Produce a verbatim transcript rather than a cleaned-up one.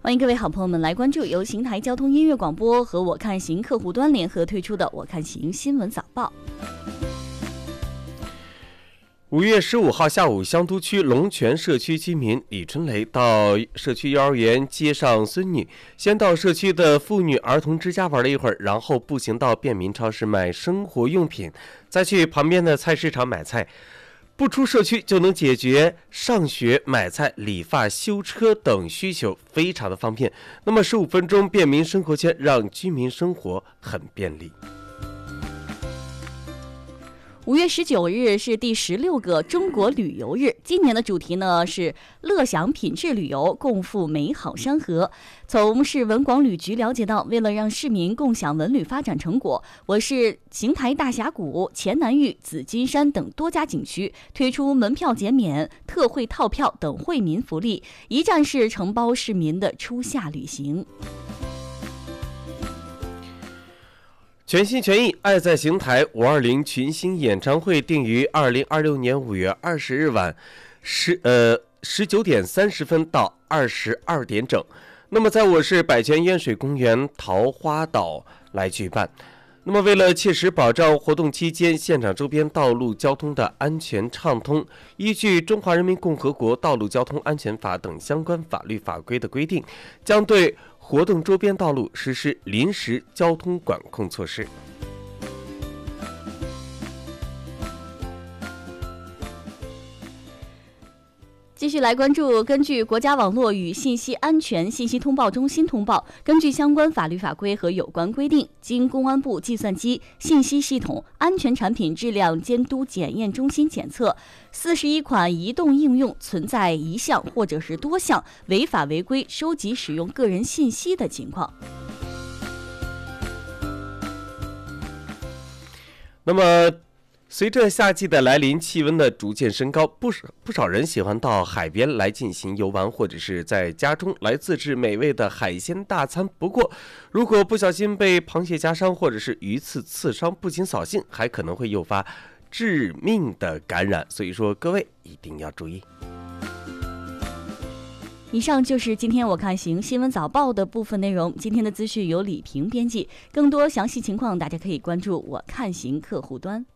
欢迎各位好朋友们来关注由邢台交通音乐广播和我看行客户端联合推出的我看行新闻早报。 五月十五号下午，香都区龙泉社区居民李春雷到社区幼儿园接上孙女，先到社区的妇女儿童之家玩了一会儿，然后步行到便民超市买生活用品，再去旁边的菜市场买菜。不出社区就能解决上学、买菜、理发、修车等需求，非常的方便。那么十五分钟便民生活圈，让居民生活很便利。 五月十九日是第十六个中国旅游日，今年的主题呢是乐享品质旅游，共赴美好山河。从市文广旅局了解到，为了让市民共享文旅发展成果，我市邢台大峡谷、黔南峪、紫金山等多家景区推出门票减免、特惠套票等惠民福利，一站式承包市民的初夏旅行。 全心全意爱在邢台五二零群星演唱会定于二零二六年五月二十日晚十呃十九点三十分到二十二点整。那么在我市百泉烟水公园桃花岛来举办。那么为了切实保障活动期间现场周边道路交通的安全畅通，依据《中华人民共和国道路交通安全法》等相关法律法规的规定，将对活动周边道路实施临时交通管控措施。 继续来关注，根据国家网络与信息安全信息通报中心通报，根据相关法律法规和有关规定，经公安部计算机信息系统安全产品质量监督检验中心检测，四十一款移动应用存在一项或者是多项违法违规收集使用个人信息的情况。 那么随着夏季的来临，气温的逐渐升高，不少不少人喜欢到海边来进行游玩，或者是在家中来自制美味的海鲜大餐。不过，如果不小心被螃蟹夹伤或者是鱼刺刺伤，不仅扫兴，还可能会诱发致命的感染。所以说，各位一定要注意。 以上就是今天我看行新闻早报的部分内容。今天的资讯由李平编辑，更多详细情况大家可以关注我看行客户端。